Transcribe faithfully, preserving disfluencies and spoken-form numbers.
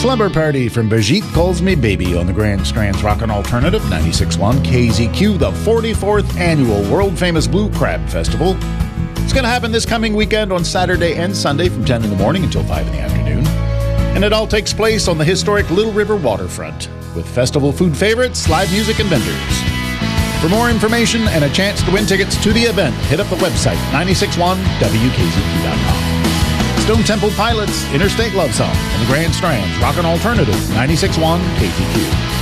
Slumber Party from Brigitte Calls Me Baby on the Grand Strand's Rockin' Alternative ninety-six point one K Z Q, the forty-fourth annual world-famous Blue Crab Festival. It's going to happen this coming weekend on Saturday and Sunday from ten in the morning until five in the afternoon. And it all takes place on the historic Little River waterfront with festival food favorites, live music, and vendors. For more information and a chance to win tickets to the event, hit up the website ninety-six point one W K Z Q dot com. Stone Temple Pilots, Interstate Love Song, and the Grand Strand's Rockin' Alternative ninety-six point one K T Q.